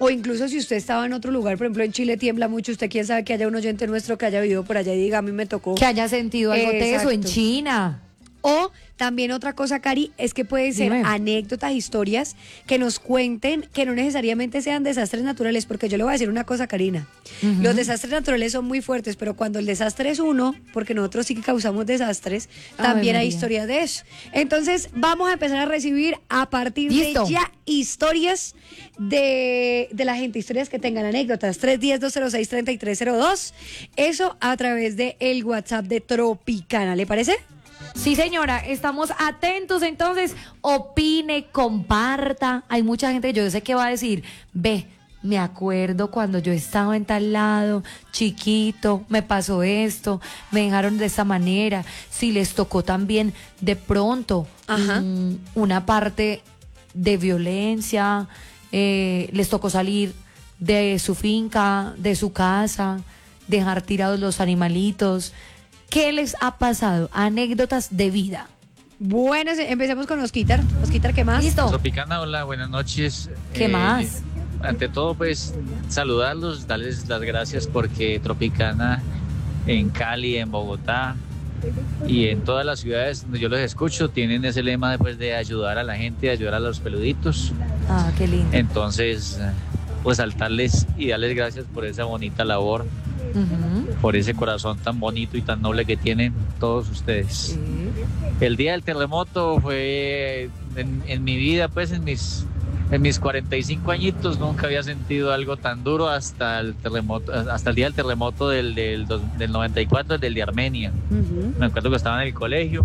O incluso si usted estaba en otro lugar, por ejemplo en Chile tiembla mucho, usted quién sabe que haya un oyente nuestro que haya vivido por allá y diga, a mí me tocó. Que haya sentido algo teso en Exacto. China. O también otra cosa, Cari, es que pueden ser Dime. anécdotas, historias que nos cuenten que no necesariamente sean desastres naturales, porque yo le voy a decir una cosa, Karina. Los desastres naturales son muy fuertes, pero cuando el desastre es uno, porque nosotros sí que causamos desastres, Ave también hay María. historias de eso. Entonces, vamos a empezar a recibir a partir Listo. de ya historias de la gente, historias que tengan anécdotas. 310-206-3302. Eso a través de el WhatsApp de Tropicana, ¿le parece? Sí, señora, estamos atentos. Entonces, opine, comparta. Hay mucha gente que yo sé que va a decir, ve, me acuerdo cuando yo estaba en tal lado, chiquito, me pasó esto, me dejaron de esta manera. Si les tocó también de pronto Ajá. una parte de violencia, les tocó salir de su finca, de su casa, dejar tirados los animalitos. ¿Qué les ha pasado? Anécdotas de vida. Bueno, empecemos con Osquitar. Osquitar, ¿qué más? ¿Listo? Tropicana, hola, buenas noches. ¿Qué más? Ante todo, pues, saludarlos, darles las gracias porque Tropicana en Cali, en Bogotá y en todas las ciudades donde yo los escucho tienen ese lema pues, de ayudar a la gente, de ayudar a los peluditos. Ah, qué lindo. Entonces, pues, saltarles y darles gracias por esa bonita labor, por ese corazón tan bonito y tan noble que tienen todos ustedes. Sí. El día del terremoto fue en mi vida, pues en mis 45 añitos nunca había sentido algo tan duro hasta el terremoto, hasta el día del terremoto del 94, el del de Armenia. Me acuerdo que estaba en el colegio,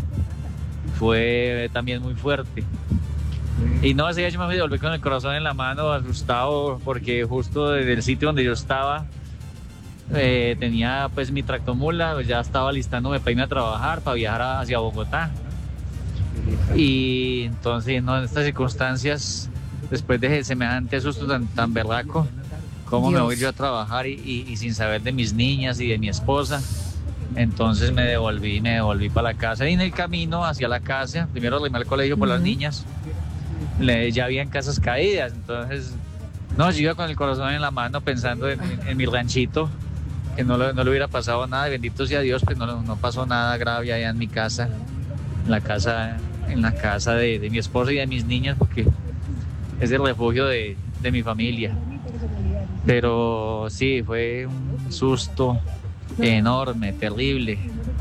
fue también muy fuerte. Y no, ese día yo me devolví con el corazón en la mano, asustado, porque justo desde el sitio donde yo estaba, tenía pues mi tractomula, pues, ya estaba listándome para irme a trabajar, para viajar hacia Bogotá. Y entonces, no, en estas circunstancias, después de semejante susto tan berraco, ¿cómo me Dios. voy yo a trabajar y sin saber de mis niñas y de mi esposa? Entonces me devolví para la casa. Y en el camino hacia la casa, primero arrimé al colegio por las niñas, ya habían casas caídas. Entonces, no, yo iba con el corazón en la mano pensando en mi ranchito, que no le hubiera pasado nada. Y bendito sea Dios, pues no pasó nada grave allá en mi casa, en la casa de mi esposa y de mis niñas, porque es el refugio de mi familia. Pero sí, fue un susto enorme, terrible.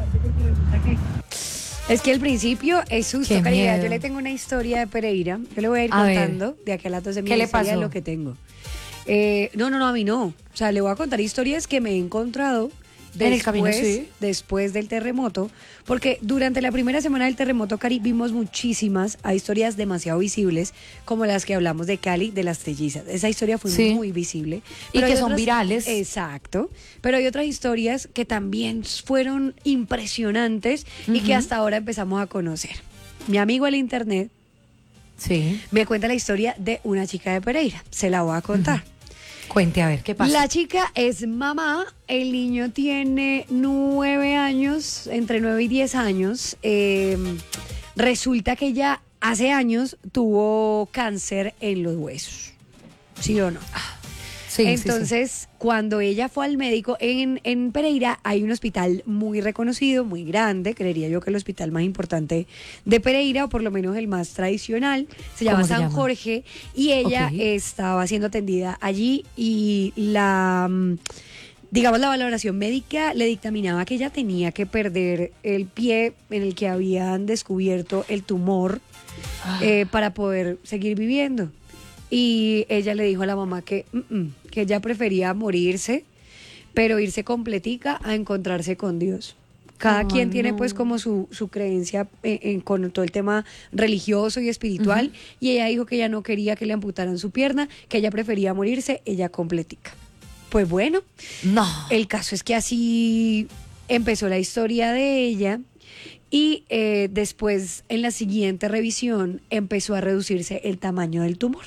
Es que el principio es susto, Qué Karina. miedo. Yo le tengo una historia de Pereira. Yo le voy a ir A ver. contando de aquí a las 12 ¿Qué le historia pasó? lo que tengo. No, a mí no. O sea, le voy a contar historias que me he encontrado En el camino, sí. después del terremoto, porque durante la primera semana del terremoto, Cari, vimos muchísimas, hay historias demasiado visibles, como las que hablamos de Cali, de las trillizas. Esa historia fue Sí. muy visible. Y Pero que hay son virales. Exacto. Pero hay otras historias que también fueron impresionantes y que hasta ahora empezamos a conocer. Mi amigo el internet Sí. me cuenta la historia de una chica de Pereira. Se la voy a contar. Cuente a ver, ¿qué pasa? La chica es mamá, el niño tiene 9 años, entre 9 y 10 años. Resulta que ella hace años tuvo cáncer en los huesos, ¿sí o no? Sí, Entonces, cuando ella fue al médico en Pereira, hay un hospital muy reconocido, muy grande, creería yo que el hospital más importante de Pereira, o por lo menos el más tradicional, se llama ¿Cómo se San llama? Jorge, y ella Ok. estaba siendo atendida allí y digamos, la valoración médica le dictaminaba que ella tenía que perder el pie en el que habían descubierto el tumor para poder seguir viviendo. Y ella le dijo a la mamá que ella prefería morirse, pero irse completica a encontrarse con Dios. Cada Ay, quien tiene no. pues como su creencia con todo el tema religioso y espiritual, y ella dijo que ella no quería que le amputaran su pierna, que ella prefería morirse ella completica. Pues bueno, No. el caso es que así empezó la historia de ella. Y después, en la siguiente revisión, empezó a reducirse el tamaño del tumor.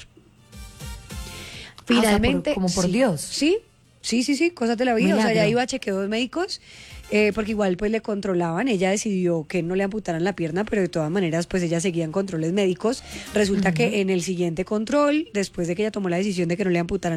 O sea, Finalmente. como por sí, Dios. Sí, cosas de la vida. O sea, Milagro. ya iba a chequeos médicos, porque igual pues le controlaban. Ella decidió que no le amputaran la pierna, pero de todas maneras pues ella seguía en controles médicos. Resulta que en el siguiente control, después de que ella tomó la decisión de que no le amputaran